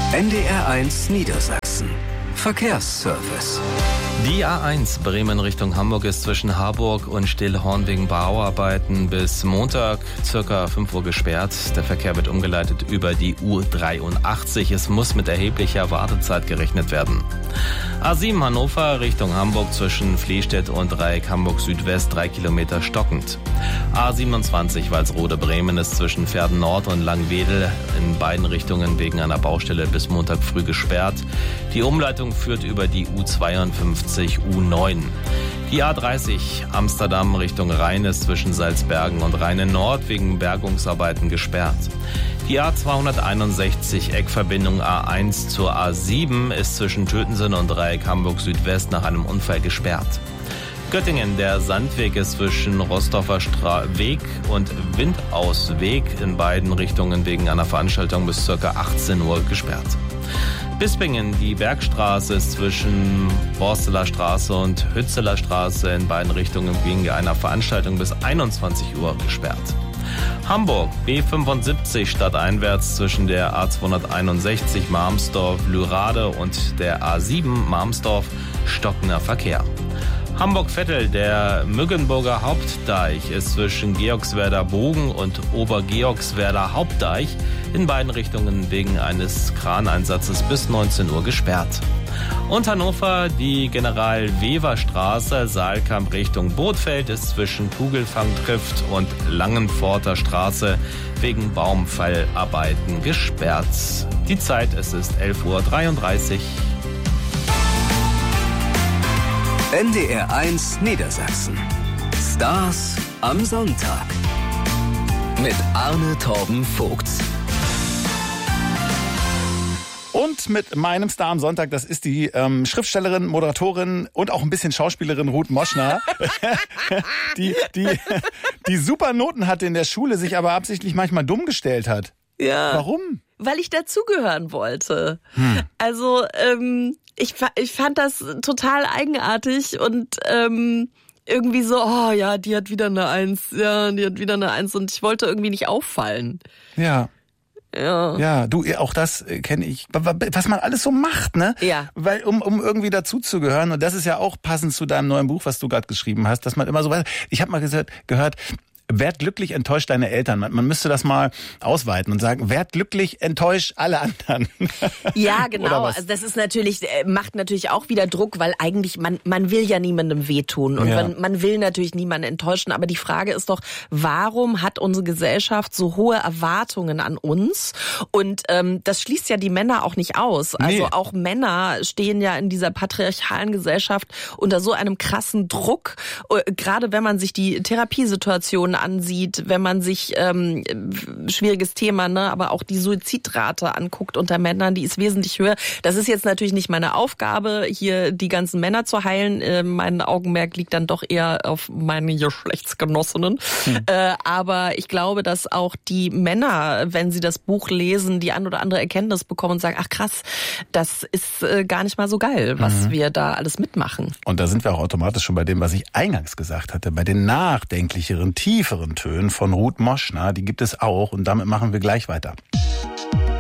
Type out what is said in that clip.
NDR1 Niedersachsen. Verkehrsservice. Die A1 Bremen Richtung Hamburg ist zwischen Harburg und Stillhorn wegen Bauarbeiten bis Montag ca. 5 Uhr gesperrt. Der Verkehr wird umgeleitet über die U83. Es muss mit erheblicher Wartezeit gerechnet werden. A7 Hannover Richtung Hamburg zwischen Fließstedt und Dreieck Hamburg Südwest 3 Kilometer stockend. A27 Walsrode Bremen ist zwischen Verden Nord und Langwedel in beiden Richtungen wegen einer Baustelle bis Montag früh gesperrt. Die Umleitung führt über die U52 U9. Die A30 Amsterdam Richtung Rhein ist zwischen Salzbergen und Rheine Nord wegen Bergungsarbeiten gesperrt. Die A261 Eckverbindung A1 zur A7 ist zwischen Tötensen und Dreieck Hamburg Südwest nach einem Unfall gesperrt. Göttingen, der Sandweg ist zwischen Rostoffer Weg und Windausweg in beiden Richtungen wegen einer Veranstaltung bis ca. 18 Uhr gesperrt. Bispingen, die Bergstraße ist zwischen Borsteler Straße und Hützeler Straße in beiden Richtungen wegen einer Veranstaltung bis 21 Uhr gesperrt. Hamburg, B75 stadteinwärts zwischen der A261 Marmsdorf-Lürade und der A7 Marmsdorf stockender Verkehr. Hamburg-Vettel, der Müggenburger Hauptdeich ist zwischen Georgswerder Bogen und Obergeorgswerder Hauptdeich in beiden Richtungen wegen eines Kraneinsatzes bis 19 Uhr gesperrt. Und Hannover, die General-Wever-Straße, Saalkamp Richtung Bothfeld ist zwischen Kugelfangtrift und Langenforter Straße wegen Baumfallarbeiten gesperrt. Die Zeit, es ist 11:33 Uhr. NDR1 Niedersachsen. Stars am Sonntag. Mit Arne Torben Vogt. Und mit meinem Star am Sonntag, das ist die Schriftstellerin, Moderatorin und auch ein bisschen Schauspielerin Ruth Moschner, die super Noten hatte in der Schule, sich aber absichtlich manchmal dumm gestellt hat. Ja. Warum? Weil ich dazugehören wollte. Also ich fand das total eigenartig und irgendwie so, oh ja, die hat wieder eine 1, ja, die hat wieder eine 1 und ich wollte irgendwie nicht auffallen. Ja. Ja. Ja, du, auch das kenne ich. Was man alles so macht, ne? Ja. Weil, um irgendwie dazuzugehören, und das ist ja auch passend zu deinem neuen Buch, was du gerade geschrieben hast, dass man immer so, ich habe mal gehört, werd glücklich, enttäuscht deine Eltern. Man müsste das mal ausweiten und sagen, werd glücklich, enttäuscht alle anderen. Ja, genau. Also das ist natürlich, macht natürlich auch wieder Druck, weil eigentlich man will ja niemandem wehtun und man will natürlich niemanden enttäuschen. Aber die Frage ist doch, warum hat unsere Gesellschaft so hohe Erwartungen an uns? Und das schließt ja die Männer auch nicht aus. Also auch Männer stehen ja in dieser patriarchalen Gesellschaft unter so einem krassen Druck. Gerade wenn man sich die Therapiesituation ansieht, wenn man sich schwieriges Thema, ne, aber auch die Suizidrate anguckt unter Männern, die ist wesentlich höher. Das ist jetzt natürlich nicht meine Aufgabe, hier die ganzen Männer zu heilen. Mein Augenmerk liegt dann doch eher auf meine Geschlechtsgenossinnen. Aber ich glaube, dass auch die Männer, wenn sie das Buch lesen, die ein oder andere Erkenntnis bekommen und sagen, ach krass, das ist gar nicht mal so geil, was wir da alles mitmachen. Und da sind wir auch automatisch schon bei dem, was ich eingangs gesagt hatte, bei den nachdenklicheren, tieferen Tönen von Ruth Moschner, die gibt es auch und damit machen wir gleich weiter.